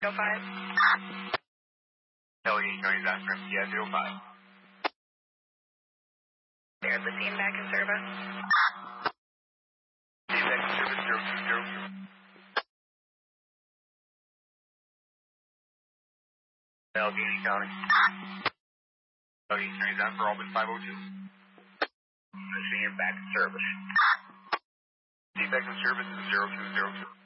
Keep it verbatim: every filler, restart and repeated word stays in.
zero five. Allegheny County Dispatch from C I zero five. There's the team back in service. Team back in service zero two zero two. Allegheny County. Allegheny County Dispatch for Albany five oh two. Team back in service. Team back in service is zero two zero two.